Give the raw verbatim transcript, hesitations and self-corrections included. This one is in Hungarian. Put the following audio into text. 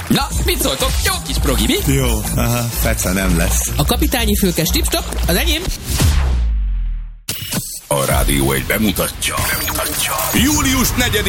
Na, mit szóltok? Jó kis progi, mi? Jó, aha, feca nem lesz. A kapitányi fülkes tipstop, az enyém. A Rádió egy bemutatja. bemutatja. július negyedikén